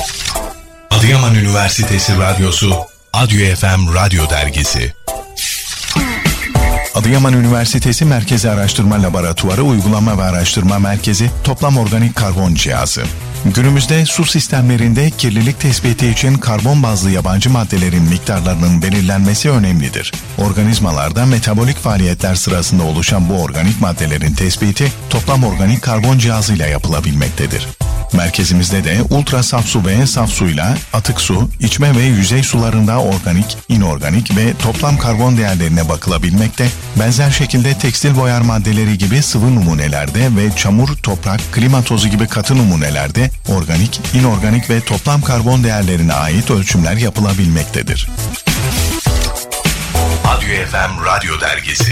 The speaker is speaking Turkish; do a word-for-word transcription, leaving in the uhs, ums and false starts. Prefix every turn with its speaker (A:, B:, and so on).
A: Adıyaman Üniversitesi Radyosu Adyo F M Radyo Dergisi. Adıyaman Üniversitesi Merkezi Araştırma Laboratuvarı Uygulama ve Araştırma Merkezi Toplam Organik Karbon Cihazı. Günümüzde su sistemlerinde kirlilik tespiti için karbon bazlı yabancı maddelerin miktarlarının belirlenmesi önemlidir. Organizmalarda metabolik faaliyetler sırasında oluşan bu organik maddelerin tespiti toplam organik karbon cihazıyla yapılabilmektedir. Merkezimizde de ultra saf su ve saf suyla atık su, içme ve yüzey sularında organik, inorganik ve toplam karbon değerlerine bakılabilmekte, benzer şekilde tekstil boyar maddeleri gibi sıvı numunelerde ve çamur, toprak, klima tozu gibi katı numunelerde organik, inorganik ve toplam karbon değerlerine ait ölçümler yapılabilmektedir. Adyo F M Radyo Dergisi.